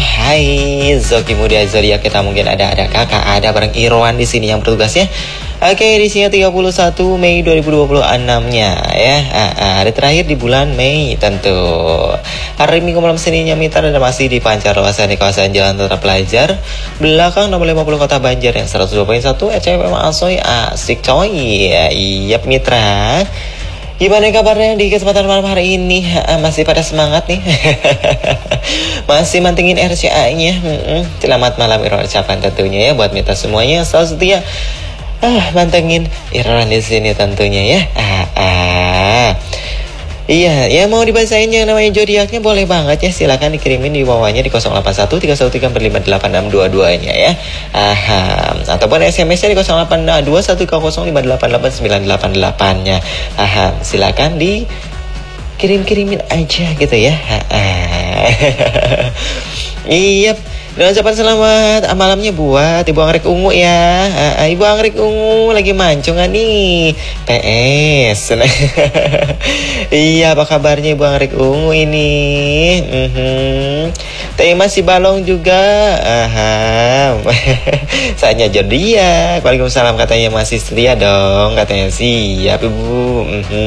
Hai Zoki Muda Zodiak, kita mungkin ada kakak, ada bareng Irwan di sini yang bertugas ya. Oke, edisinya 31 Mei 2026-nya ya. Hari terakhir di bulan Mei tentu. Hari Minggu malam seninya Mitra dan masih di Pancarloasan di kawasan Jalan Tentara Pelajar, belakang nomor 50 Kota Banjar yang 102.1 ECFM Asoy, asik coy. Iya Mitra. Gimana kabarnya di kesempatan malam hari ini? Masih pada semangat nih? Masih mantengin RCA-nya? Selamat malam Irwan ucapan tentunya ya buat Mitra semuanya selalu setia. Mantengin Irwan di sini tentunya ya. Iya, ya mau dibacain yang namanya zodiaknya boleh banget ya. Silakan dikirimin di bawahnya di 081313458622-nya ya. Ataupun SMS-nya di 082100588988-nya. Silakan dikirim-kirimin aja gitu ya. Iya. Dan ucapan selamat malamnya buat Ibu Anggrek Ungu ya. Ibu Anggrek Ungu lagi mancungan nih. PS. Iya, apa kabarnya Ibu Anggrek Ungu ini? Teh masih balong juga. Saatnya zodiak. Waalaikumsalam, katanya masih setia dong. Katanya siap Ibu.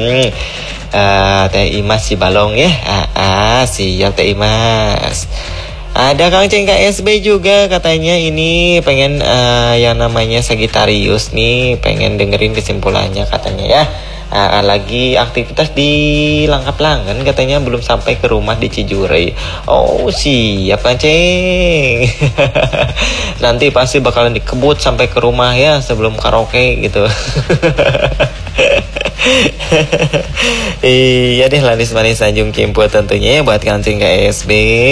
Teh Imas si balong ya. Siap Teh Imas. Ada Kang Ceng KSB juga, katanya ini pengen yang namanya Sagittarius nih, pengen dengerin kesimpulannya katanya ya. Lagi aktivitas di Langkap Langen, katanya belum sampai ke rumah di Cijure. Oh siap Kang Ceng. Nanti pasti bakalan dikebut sampai ke rumah ya sebelum karaoke gitu. Iya deh, manis Tanjung Kimpo tentunya ya buat kancing KSB.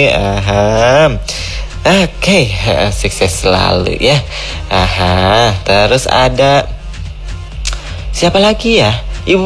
Oke, sukses selalu ya. Terus ada siapa lagi ya?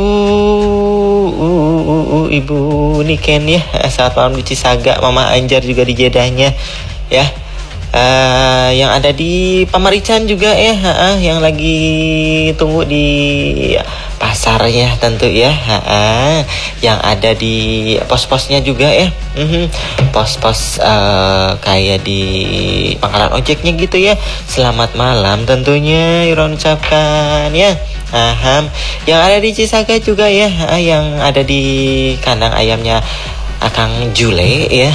Ibu Niken ya. Saat malam di Cisaga, Mama Anjar juga di Jedahnya ya. Yang ada di Pamarican juga ya, yang lagi tunggu di pasarnya tentu ya, yang ada di pos-posnya juga ya, pos-pos kayak di pangkalan ojeknya gitu ya. Selamat malam tentunya Iron ucapkan ya. Yang ada di Cisaga juga ya, yang ada di kandang ayamnya Akang Jule ya.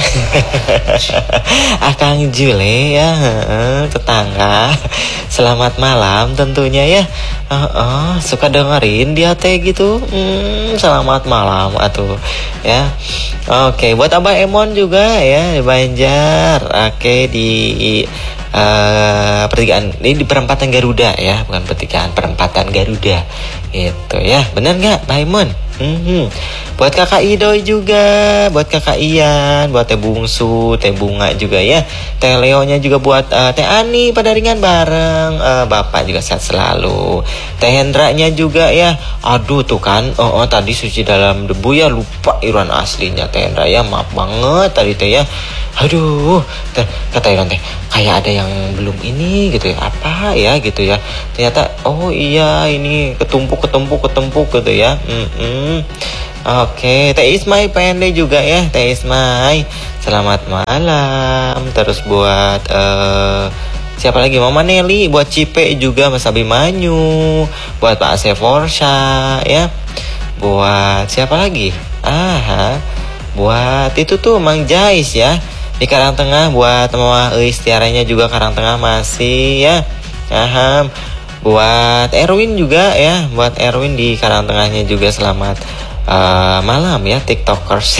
Akang Jule ya, tetangga. Selamat malam tentunya ya. Suka dengerin dia teh gitu. Selamat malam atuh ya. Oke, buat Abah Emon juga ya di Banjar. Oke, di pertigaan ini di perempatan Garuda ya, bukan perempatan Garuda gitu ya. Bener nggak Pak Emon? Buat kakak Idoy juga, buat kakak Ian, buat teh Bungsu, teh Bunga juga ya, teh Leonya juga, buat teh Ani pada ringan bareng, bapak juga sehat selalu, teh Hendra-nya juga ya. Aduh tuh kan, tadi suci dalam debu ya, lupa Irwan aslinya teh Hendra ya, maaf banget tadi teh ya. Aduh, kata Irwan teh kayak ada yang belum ini gitu ya, apa ya gitu ya. Ternyata oh iya ini ketumpuk gitu ya. Oke, Teh Ismai PND juga ya, Teh Ismai. Selamat malam. Terus buat siapa lagi? Mama Nelly, buat Cipe juga, Mas Abimanyu, buat Pak Asef Forsha ya. Buat siapa lagi? Buat itu tuh Mang Jais ya. Di Karangtengah, buat Mama Eis tiaranya juga Karangtengah masih ya. Buat Erwin juga ya, buat Erwin di Karangtengahnya juga selamat malam ya TikTokers.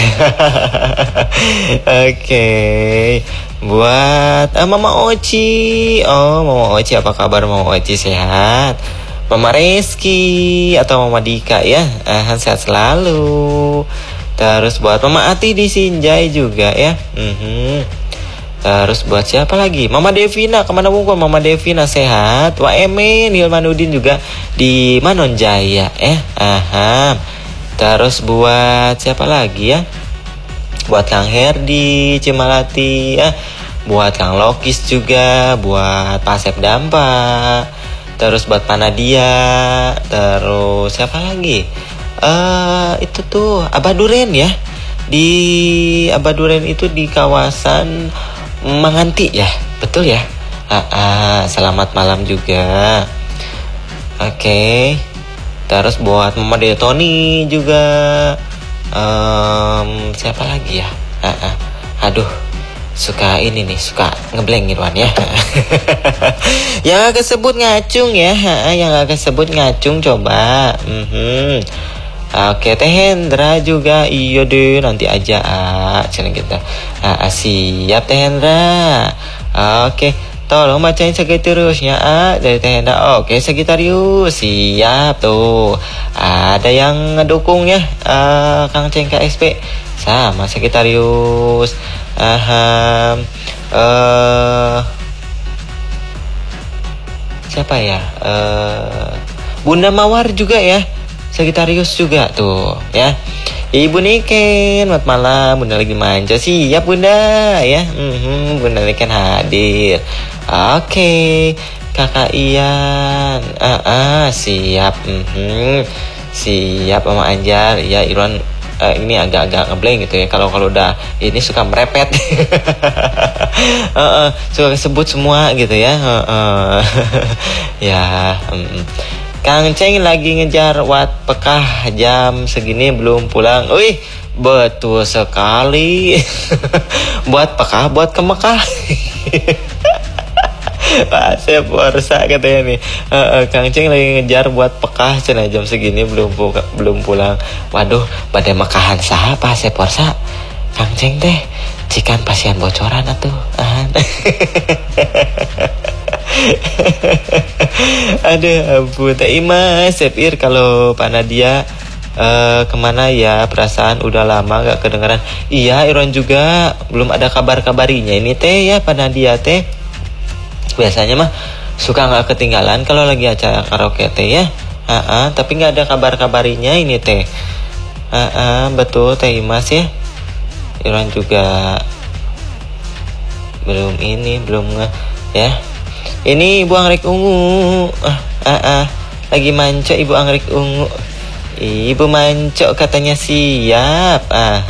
Oke. Buat Mama Oci. Mama Oci, apa kabar Mama Oci, sehat? Mama Reski atau Mama Dika ya, sehat selalu. Terus buat Mama Ati di Sinjai juga ya. Terus buat siapa lagi? Mama Devina, kemana bungkul Mama Devina, sehat? Wah Emen, Hilmanudin juga di Manonjaya ya. Terus buat siapa lagi ya? Buat Kang Herdi Cimalati ya. Buat Kang Lokis juga, buat Pasep Dampa. Terus buat Panadia. Terus siapa lagi? Itu tuh Abah Duren ya. Di Abah Duren itu di kawasan Manganti ya, betul ya. Selamat malam juga. Oke. Terus buat Mama Tony juga. Siapa lagi ya? Aduh, suka ngeblank Irwan ya. Yang gak kesebut ngacung ya. Yang gak kesebut ngacung coba. Oke, Teh Hendra juga. Iya deh, nanti aja channel kita. Siap Teh Hendra. Oke, tolong bacain Sagittariusnya dari Teh Hendra. Oke, Sagittarius siap tuh. Ada yang ngedukung ya, Kang Ceng KSP sama Sagittarius. Siapa ya? Bunda Mawar juga ya. Sagittarius juga tuh ya. Ibu Niken, selamat malam. Bunda lagi manja. Siap Bunda ya. Bunda Niken hadir. Oke. Kakak Ian. Siap. Siap Mama Anjar. Ya Irwan ini agak-agak ngeblank gitu ya. Kalau udah ini suka merepet. Suka kesebut semua gitu ya. Ya. Kang Ceng lagi ngejar Wat Pekah, jam segini belum pulang. Wih, betul sekali. Buat Pekah, buat ke Mekah. Saya puasa katanya nih. Kang Ceng lagi ngejar buat Pekah, cina jam segini belum pulang. Waduh, badai Mekahan siapa saya puasa? Kang Ceng teh, cikan pasien bocoran atuh. Aduh ampun. Teh Imas Sepir, kalau Pak Nadia kemana ya, perasaan udah lama gak kedengeran. Iya Irwan juga belum ada kabar-kabarinya ini teh ya Pak Nadia teh. Biasanya mah suka gak ketinggalan kalau lagi acara karaoke teh ya. Tapi gak ada kabar-kabarinya ini teh. Betul Teh Imas ya. Irwan juga belum ya. Ini Ibu Anggrek Ungu. Lagi manco Ibu Anggrek Ungu. Ibu manco katanya siap.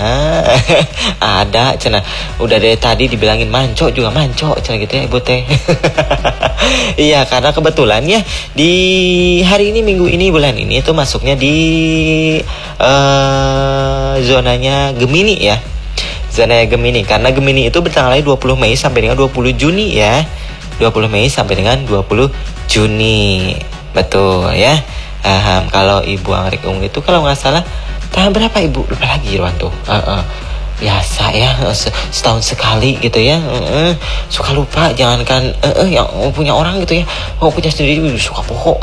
Ada cenah. Udah dari tadi dibilangin manco juga manco cenah gitu ya Ibu teh. Iya, karena kebetulan ya di hari ini, minggu ini, bulan ini itu masuknya di zonanya Gemini ya. Zona Gemini, karena Gemini itu bertanggal 20 Mei sampai dengan 20 Juni ya. 20 Mei sampai dengan 20 Juni. Betul ya. Kalau Ibu Anggrek Ungu itu kalau nggak salah tanggal berapa Ibu? Lupa lagi Irwan tuh. Biasa ya, setahun sekali gitu ya. Suka lupa, jangankan yang punya orang gitu ya. Punya sendiri suka pohon.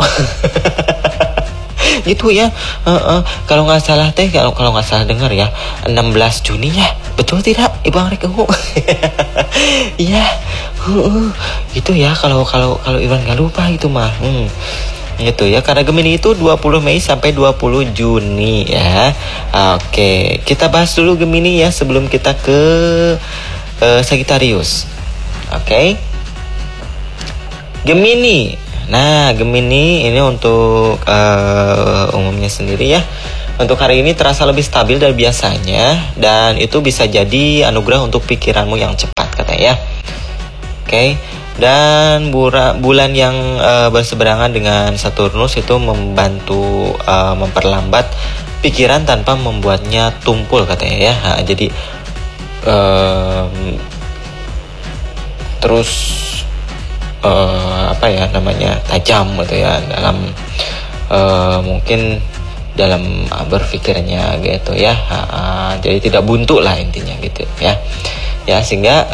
Gitu ya. Kalau nggak salah teh, kalau nggak salah dengar ya, 16 Juni ya. Betul tidak Ibu Anggrek Ungu? Iya. Gitu ya, kalau Iwan nggak lupa itu mah. Gitu ya, karena Gemini itu 20 Mei sampai 20 Juni ya. Oke, kita bahas dulu Gemini ya sebelum kita ke Sagittarius. Oke. Gemini. Nah, Gemini ini untuk umumnya sendiri ya. Untuk hari ini terasa lebih stabil dari biasanya, dan itu bisa jadi anugerah untuk pikiranmu yang cepat katanya ya. Oke. Dan bulan yang berseberangan dengan Saturnus itu membantu memperlambat pikiran tanpa membuatnya tumpul katanya ya. Jadi terus tajam gitu ya dalam mungkin dalam berpikirnya gitu ya. Jadi tidak buntu lah intinya gitu ya. Ya, sehingga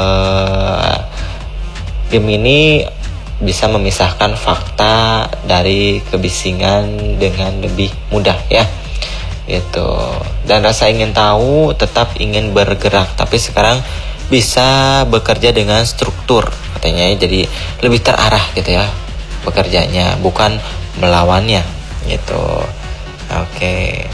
Gemini bisa memisahkan fakta dari kebisingan dengan lebih mudah ya. Gitu. Dan rasa ingin tahu, tetap ingin bergerak, tapi sekarang bisa bekerja dengan struktur katanya, jadi lebih terarah gitu ya bekerjanya, bukan melawannya gitu. Oke.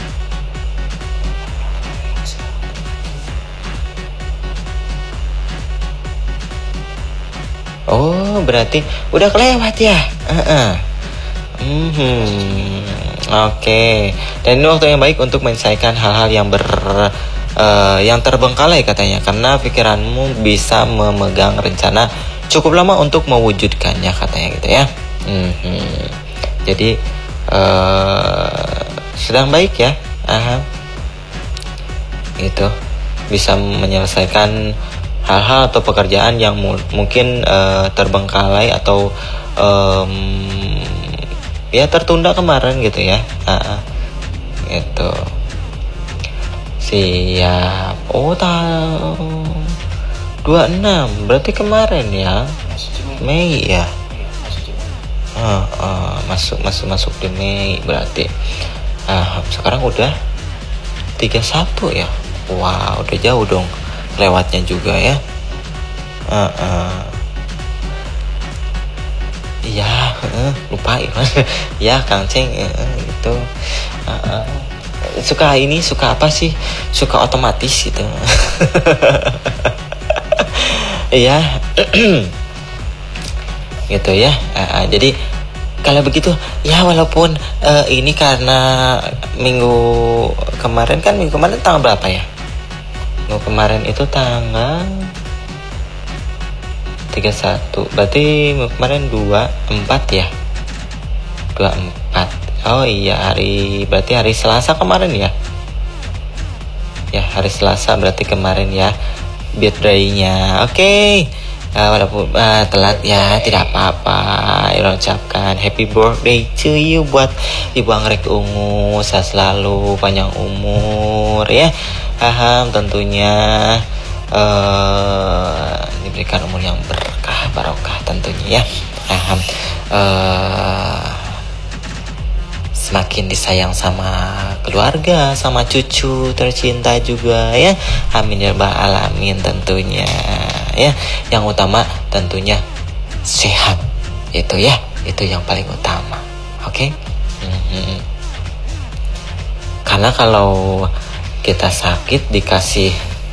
Oh, berarti udah kelewat ya. Oke. Dan ini waktu yang baik untuk menyelesaikan hal-hal yang yang terbengkalai katanya, karena pikiranmu bisa memegang rencana cukup lama untuk mewujudkannya katanya gitu ya. Jadi sedang baik ya. Gitu, bisa menyelesaikan hal-hal atau pekerjaan yang mungkin terbengkalai atau ya tertunda kemarin gitu ya. Gitu. Siap. Oh, tahu 26 berarti kemarin ya, Mei ya. Masuk di Mei berarti. Sekarang udah 31 ya. Wah, udah jauh dong lewatnya juga ya. Iya, lupain. Ya, Kang Ceng gitu. Suka apa sih? Suka otomatis gitu. Iya. Gitu ya. Jadi kalau begitu ya, walaupun ini karena minggu kemarin tanggal berapa ya? Minggu kemarin itu tanggal 31. Berarti minggu kemarin 24 ya. 24. Oh iya, berarti hari Selasa kemarin ya. Ya, hari Selasa berarti kemarin ya birthday-nya. Oke. Walaupun telat ya, tidak apa-apa. Iron ucapkan happy birthday to you buat Ibu Anggrek Ungu. Sehat selalu, panjang umur ya. Tentunya diberikan umur yang berkah, barokah tentunya ya. Semakin disayang sama keluarga, sama cucu tercinta juga ya. Amin ya rabbal alamin tentunya ya. Yang utama tentunya sehat, itu ya, itu yang paling utama. Oke. Karena kalau kita sakit dikasih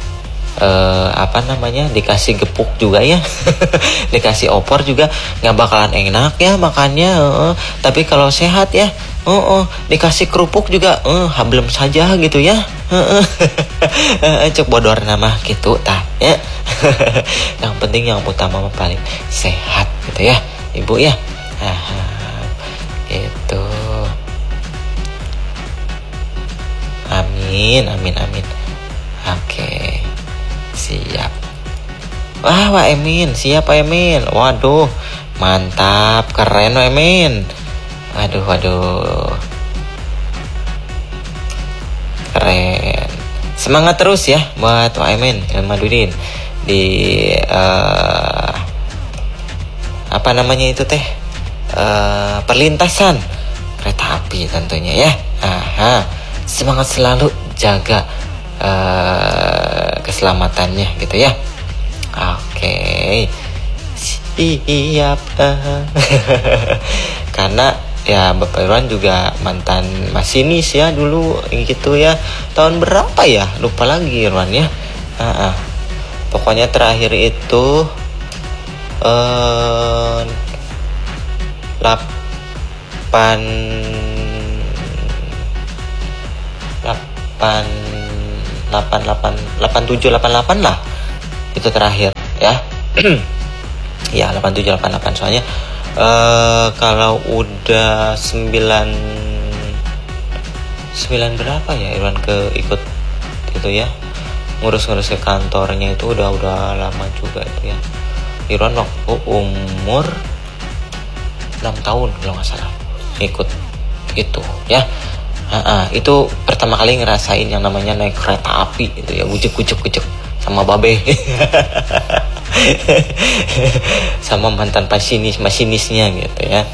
dikasih gepuk juga ya. Dikasih opor juga nggak bakalan enak ya makannya. Tapi kalau sehat ya, dikasih kerupuk juga hablem saja gitu ya. Cuk bodor nama gitu tah ya. Yang penting, yang utama paling sehat gitu ya, Ibu ya. Gitu. Amin. Oke. Siap. Wah, Emin, siap Pak Emin. Waduh, mantap, keren Emin. Waduh. Keren. Semangat terus ya buat Pak Emin Madudin di perlintasan kereta api tentunya ya. Semangat selalu, jaga keselamatannya gitu ya. Oke. Siap. Karena ya Bapak Irwan juga mantan masinis ya dulu gitu ya. Tahun berapa ya? Lupa lagi Irwan ya. Pokoknya terakhir itu 8788 lah itu terakhir ya. Ya 8788 soalnya kalau udah 9 berapa ya Irwan ikut itu ya, ngurus ke kantornya itu udah lama juga itu ya. Irwan waktu umur 6 tahun kalau nggak salah ikut itu ya. Itu pertama kali ngerasain yang namanya naik kereta api itu ya, ujuk sama babe. Sama mantan masinisnya gitu ya.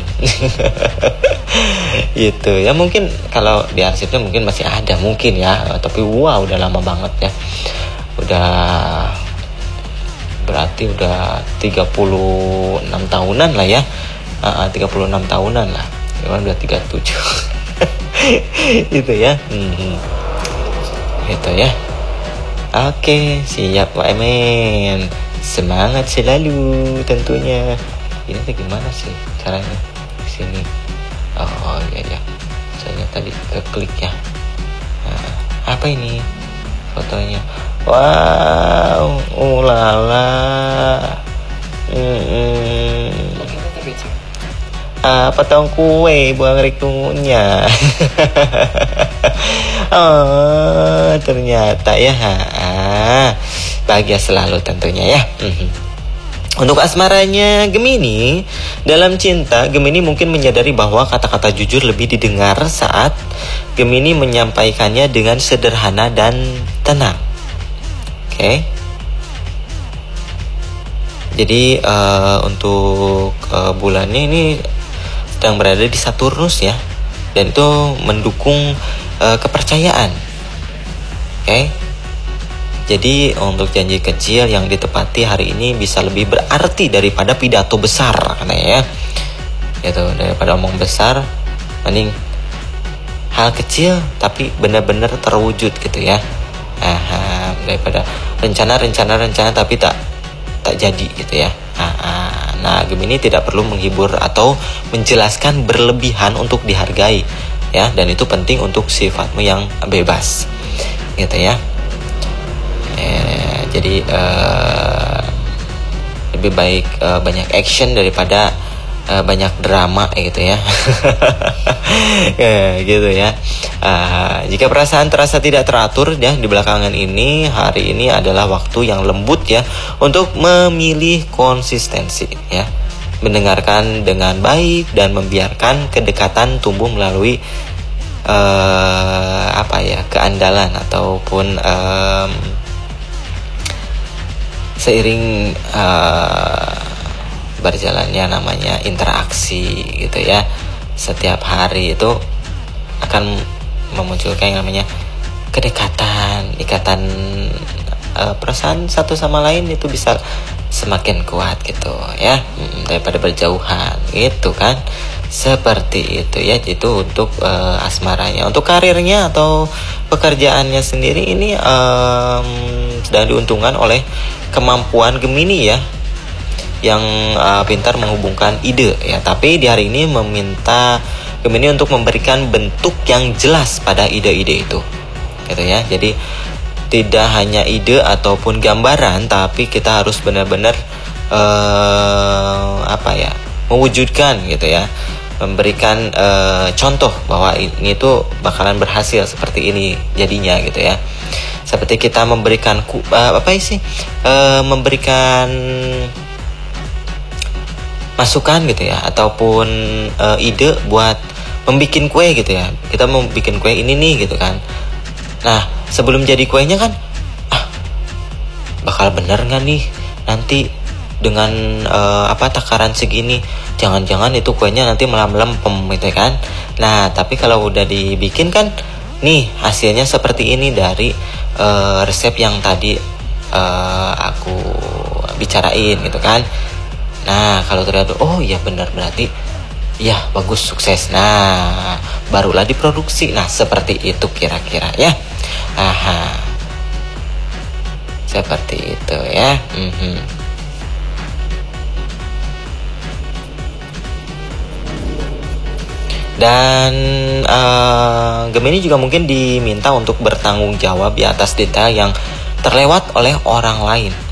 Gitu ya, mungkin kalau di arsipnya mungkin masih ada mungkin ya, tapi udah lama banget ya. Udah berarti udah 36 tahunan lah ya. 36 tahunan lah. Udah 37. Gitu ya. Gitu ya. Oke, siap Pak Emen. Semangat selalu tentunya. Ini tuh gimana sih caranya di sini? Oh iya. Saya tadi keklik ya. Apa ini? fotonya. Wow, ulala. Potong kue buang rikungunya. Oh, ternyata ya. Bahagia selalu tentunya ya. Untuk asmaranya Gemini, dalam cinta Gemini mungkin menyadari bahwa kata-kata jujur lebih didengar saat Gemini menyampaikannya dengan sederhana dan tenang. Oke. Jadi untuk bulannya ini sedang berada di Saturnus ya, dan itu mendukung kepercayaan. Oke. Jadi untuk janji kecil yang ditepati hari ini bisa lebih berarti daripada pidato besar, katanya ya. Gitu, daripada omong besar, mending hal kecil tapi benar-benar terwujud gitu ya. Daripada rencana tapi tak jadi gitu ya. Nah, Gemini tidak perlu menghibur atau menjelaskan berlebihan untuk dihargai ya, dan itu penting untuk sifatmu yang bebas gitu ya. Jadi lebih baik banyak action daripada banyak drama gitu ya. Gitu ya. Jika perasaan terasa tidak teratur ya di belakangan ini, hari ini adalah waktu yang lembut ya untuk memilih konsistensi ya, mendengarkan dengan baik dan membiarkan kedekatan tumbuh melalui keandalan ataupun seiring berjalannya namanya interaksi gitu ya. Setiap hari itu akan memunculkan yang namanya kedekatan, ikatan perasaan satu sama lain itu bisa semakin kuat gitu ya, daripada berjauhan gitu kan. Seperti itu ya. Itu untuk asmaranya. Untuk karirnya atau pekerjaannya sendiri ini sedang diuntungkan oleh kemampuan Gemini ya, yang pintar menghubungkan ide ya. Tapi di hari ini meminta Gemini untuk memberikan bentuk yang jelas pada ide-ide itu gitu ya. Jadi tidak hanya ide ataupun gambaran, tapi kita harus benar-benar mewujudkan gitu ya, memberikan contoh bahwa ini tuh bakalan berhasil seperti ini jadinya gitu ya. Seperti kita memberikan memberikan masukan gitu ya, ataupun ide buat membikin kue gitu ya. Kita mau bikin kue ini nih gitu kan. Nah, sebelum jadi kuenya kan, bakal bener nggak nih nanti dengan takaran segini? Jangan-jangan itu kuenya nanti melempem gitu kan. Nah, tapi kalau udah dibikin kan, nih hasilnya seperti ini dari resep yang tadi aku bicarain gitu kan. Nah, kalau ternyata oh iya benar, berarti ya bagus, sukses. Nah, barulah diproduksi. Nah, seperti itu kira-kira ya. Seperti itu ya. Dan Gemini juga mungkin diminta untuk bertanggung jawab di atas detail yang terlewat oleh orang lain